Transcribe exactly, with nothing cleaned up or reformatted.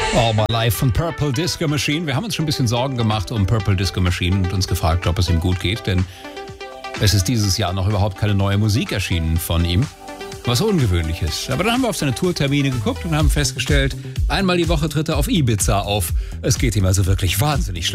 All My Life von Purple Disco Machine. Wir haben uns schon ein bisschen Sorgen gemacht um Purple Disco Machine und uns gefragt, ob es ihm gut geht, denn es ist dieses Jahr noch überhaupt keine neue Musik erschienen von ihm, was ungewöhnlich ist. Aber dann haben wir auf seine Tourtermine geguckt und haben festgestellt, einmal die Woche tritt er auf Ibiza auf. Es geht ihm also wirklich wahnsinnig schlecht.